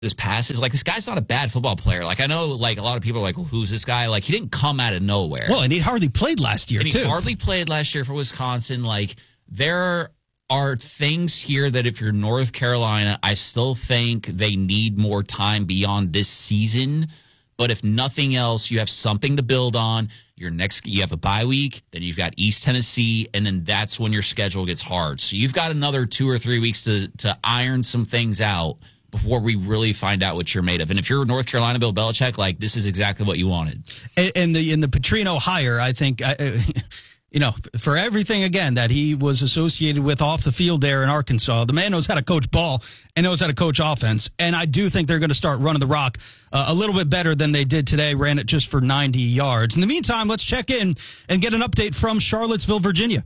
his passes. Like, this guy's not a bad football player. Like, I know, like, a lot of people are like, well, who's this guy? Like, he didn't come out of nowhere. Well, and he hardly played last year, and too. He hardly played last year for Wisconsin. Like, there are things here that if you're North Carolina, I still think they need more time beyond this season. But if nothing else, you have something to build on. You have a bye week, then you've got East Tennessee, and then that's when your schedule gets hard. So you've got another 2 or 3 weeks to iron some things out before we really find out what you're made of. And if you're North Carolina, Bill Belichick, like, this is exactly what you wanted. And in the Petrino hire, I think, for everything, again, that he was associated with off the field there in Arkansas, the man knows how to coach ball and knows how to coach offense. And I do think they're going to start running the rock a little bit better than they did today, ran it just for 90 yards. In the meantime, let's check in and get an update from Charlottesville, Virginia.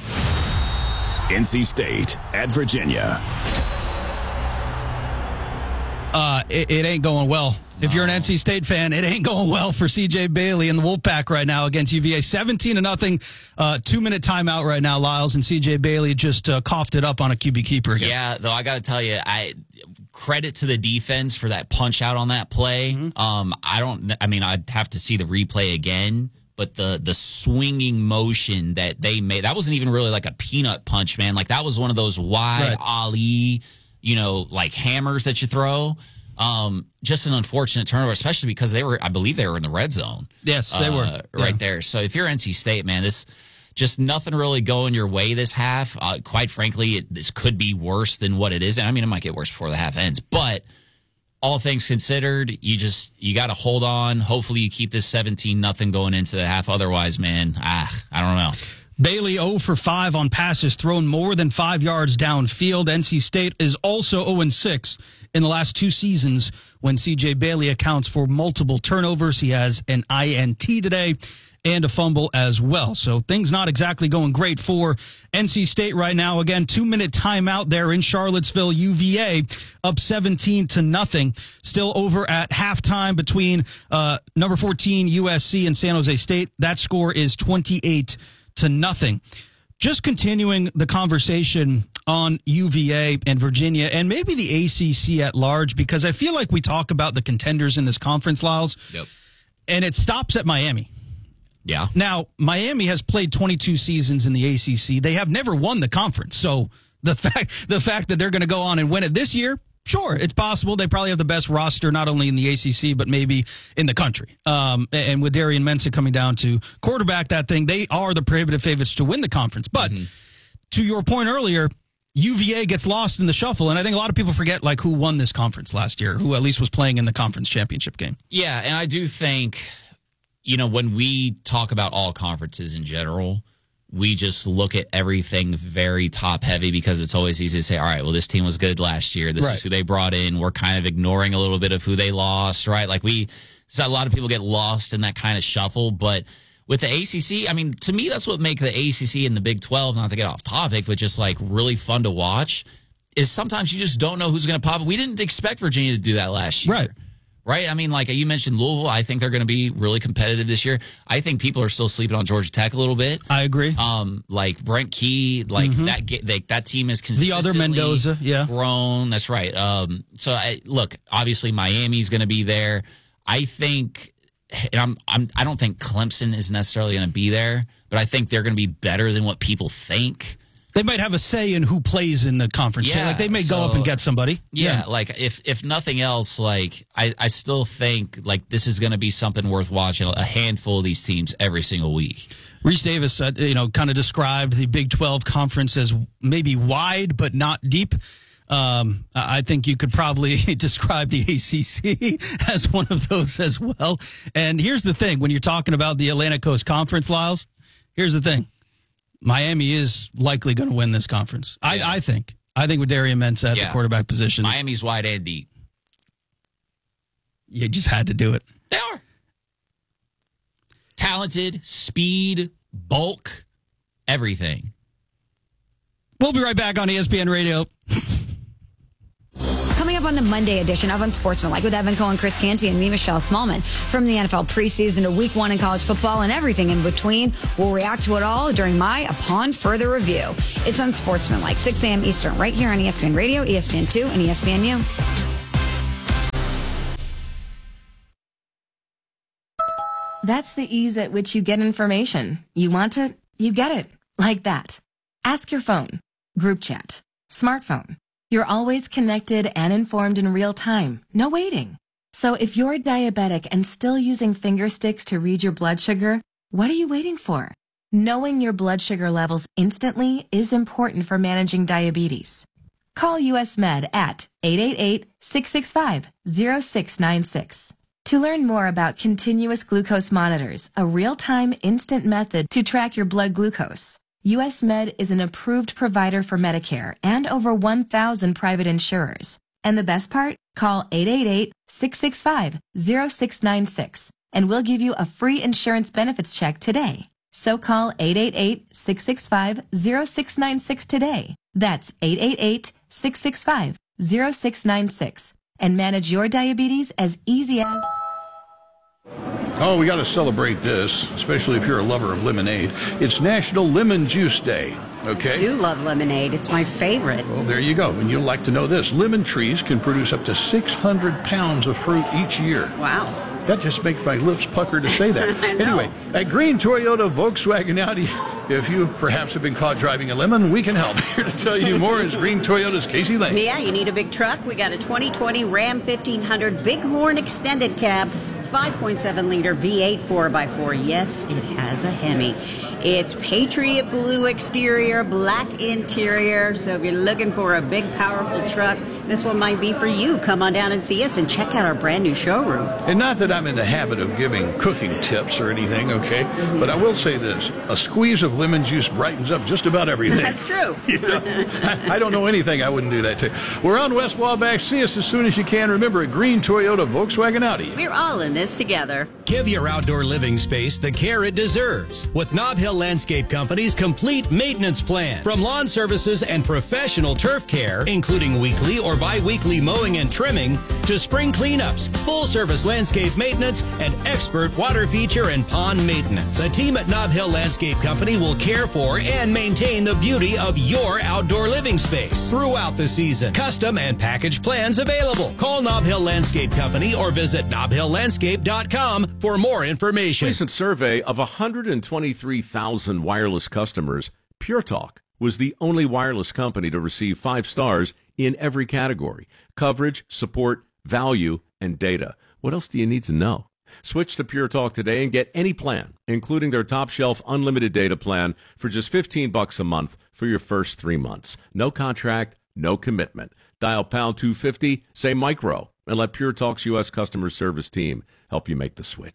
NC State at Virginia. It ain't going well. If you're an NC State fan, it ain't going well for C.J. Bailey and the Wolfpack right now against UVA. 17-0, 2-minute timeout right now, Lyles, and C.J. Bailey just coughed it up on a QB keeper again. Yeah, though I got to tell you, credit to the defense for that punch out on that play. Mm-hmm. I'd have to see the replay again, but the swinging motion that they made, that wasn't even really like a peanut punch, man. Like, that was one of those wide Ali, like hammers that you throw. Just an unfortunate turnover, especially because I believe they were in the red zone. Yes, they were. Right there. So if you're NC State, man, this just nothing really going your way this half. Quite frankly, this could be worse than what it is. And it might get worse before the half ends. But all things considered, you got to hold on. Hopefully you keep this 17-0 going into the half. Otherwise, man, I don't know. Bailey 0 for 5 on passes thrown more than 5 yards downfield. NC State is also 0-6 in the last 2 seasons when C.J. Bailey accounts for multiple turnovers. He has an INT today and a fumble as well. So things not exactly going great for NC State right now. Again, 2-minute timeout there in Charlottesville. UVA up 17-0. Still over at halftime between number 14 USC and San Jose State. That score is 28-0. Just continuing the conversation on UVA and Virginia and maybe the ACC at large, because I feel like we talk about the contenders in this conference, Lyles, and it stops at Miami. Yeah. Now, Miami has played 22 seasons in the ACC. They have never won the conference. So the fact that they're going to go on and win it this year, sure, it's possible. They probably have the best roster, not only in the ACC, but maybe in the country. And with Darian Mensah coming down to quarterback that thing, they are the prohibitive favorites to win the conference. But to your point earlier, UVA gets lost in the shuffle, and I think a lot of people forget who won this conference last year, who at least was playing in the conference championship game. Yeah, and I do think, when we talk about all conferences in general, we just look at everything very top heavy because it's always easy to say, all right, well, this team was good last year. This is who they brought in. We're kind of ignoring a little bit of who they lost, right? So a lot of people get lost in that kind of shuffle, but with the ACC, to me, that's what makes the ACC and the Big 12, not to get off topic, but just really fun to watch, is sometimes you just don't know who's going to pop up. We didn't expect Virginia to do that last year. Right? You mentioned Louisville. I think they're going to be really competitive this year. I think people are still sleeping on Georgia Tech a little bit. I agree. Brent Key, that team is consistently the other Mendoza, grown. That's right. Obviously Miami's going to be there. I think, and I don't think Clemson is necessarily going to be there, but I think they're going to be better than what people think. They might have a say in who plays in the conference. Yeah, they may go up and get somebody. Yeah, if nothing else, I still think this is going to be something worth watching. A handful of these teams every single week. Reese Davis, kind of described the Big 12 conference as maybe wide but not deep. I think you could probably describe the ACC as one of those as well. And here's the thing: when you're talking about the Atlantic Coast Conference, Lyles, here's the thing. Miami is likely going to win this conference. Yeah. I think with Darian Mensah at the quarterback position. Miami's wide and deep. You just had to do it. They are. Talented, speed, bulk, everything. We'll be right back on ESPN Radio. Coming up on the Monday edition of Unsportsmanlike with Evan Cohen, Chris Canty, and me, Michelle Smallman. From the NFL preseason to week 1 in college football and everything in between, we'll react to it all during my Upon Further Review. It's Unsportsmanlike, 6 a.m. Eastern, right here on ESPN Radio, ESPN2, and ESPNU. That's the ease at which you get information. You want it, you get it. Like that. Ask your phone. Group chat. Smartphone. You're always connected and informed in real time. No waiting. So if you're diabetic and still using finger sticks to read your blood sugar, what are you waiting for? Knowing your blood sugar levels instantly is important for managing diabetes. Call US Med at 888-665-0696. To learn more about continuous glucose monitors, a real-time instant method to track your blood glucose, US Med is an approved provider for Medicare and over 1,000 private insurers. And the best part? Call 888-665-0696 and we'll give you a free insurance benefits check today. So call 888-665-0696 today. That's 888-665-0696 and manage your diabetes as easy as... Oh, we got to celebrate this, especially if you're a lover of lemonade. It's National Lemon Juice Day, okay? I do love lemonade. It's my favorite. Well, there you go. And you'll like to know this. Lemon trees can produce up to 600 pounds of fruit each year. Wow. That just makes my lips pucker to say that. I know. Anyway, at Green Toyota Volkswagen Audi, if you perhaps have been caught driving a lemon, we can help. Here to tell you more is Green Toyota's Casey Lane. Yeah, you need a big truck? We got a 2020 Ram 1500 Bighorn Extended Cab, 5.7-liter V8 4x4. Yes, it has a Hemi. It's Patriot Blue exterior, black interior. So if you're looking for a big, powerful truck, this one might be for you. Come on down and see us and check out our brand new showroom. And not that I'm in the habit of giving cooking tips or anything, okay? But I will say this. A squeeze of lemon juice brightens up just about everything. That's true. You know, I don't know anything I wouldn't do that to. We're on West Wabash. See us as soon as you can. Remember, at Green Toyota Volkswagen Audi. We're all in this together. Give your outdoor living space the care it deserves with Nob Hill Landscape Company's complete maintenance plan. From lawn services and professional turf care, including weekly or bi-weekly mowing and trimming, to spring cleanups, full-service landscape maintenance, and expert water feature and pond maintenance. The team at Nob Hill Landscape Company will care for and maintain the beauty of your outdoor living space throughout the season. Custom and package plans available. Call Nob Hill Landscape Company or visit nobhilllandscape.com for more information. Recent survey of 123,000 wireless customers, Pure Talk was the only wireless company to receive 5 stars in every category: coverage, support, value, and data. What else do you need to know? Switch to Pure Talk today and get any plan, including their top shelf unlimited data plan, for just $15 a month for your first 3 months. No contract, no commitment. Dial pound 250, say micro, and let Pure Talk's U.S. customer service team help you make the switch.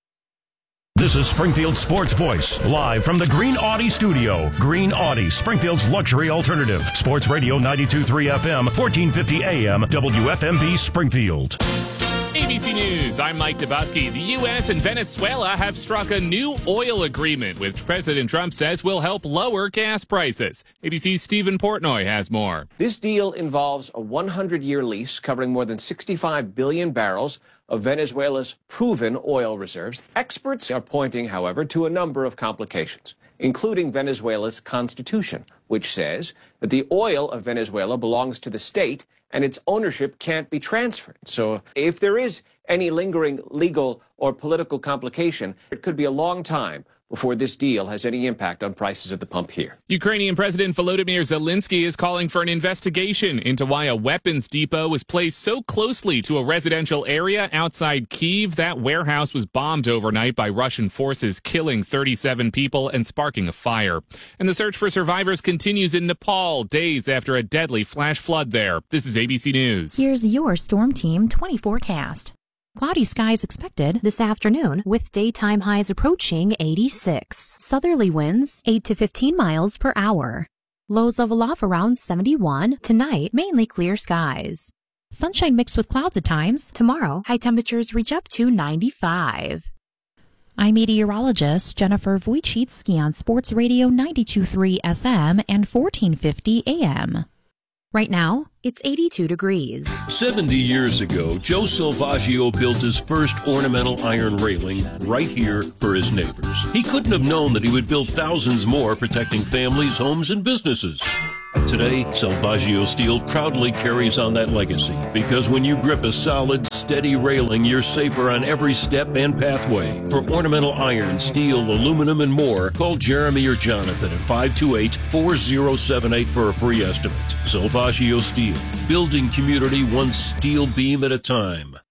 This is Springfield Sports Voice, live from the Green Audi studio. Green Audi, Springfield's luxury alternative. Sports Radio 92.3 FM, 1450 AM, WFMB Springfield. ABC News, I'm Mike Dubusky. The U.S. and Venezuela have struck a new oil agreement, which President Trump says will help lower gas prices. ABC's Stephen Portnoy has more. This deal involves a 100-year lease covering more than 65 billion barrels of Venezuela's proven oil reserves. Experts are pointing, however, to a number of complications, including Venezuela's constitution, which says that the oil of Venezuela belongs to the state and its ownership can't be transferred. So if there is any lingering legal or political complication, it could be a long time before this deal has any impact on prices at the pump here. Ukrainian President Volodymyr Zelensky is calling for an investigation into why a weapons depot was placed so closely to a residential area outside Kyiv. That warehouse was bombed overnight by Russian forces, killing 37 people and sparking a fire. And the search for survivors continues in Nepal, days after a deadly flash flood there. This is ABC News. Here's your Storm Team 20 forecast. Cloudy skies expected this afternoon with daytime highs approaching 86. Southerly winds 8 to 15 miles per hour. Lows level off around 71. Tonight, mainly clear skies. Sunshine mixed with clouds at times. Tomorrow, high temperatures reach up to 95. I'm meteorologist Jennifer Wojcicki on Sports Radio 92.3 FM and 1450 AM. Right now, it's 82 degrees. 70 years ago, Joe Silvaggio built his first ornamental iron railing right here for his neighbors. He couldn't have known that he would build thousands more, protecting families, homes, and businesses. Today, Salvaggio Steel proudly carries on that legacy, because when you grip a solid, steady railing, you're safer on every step and pathway. For ornamental iron, steel, aluminum, and more, call Jeremy or Jonathan at 528-4078 for a free estimate. Salvaggio Steel, building community one steel beam at a time.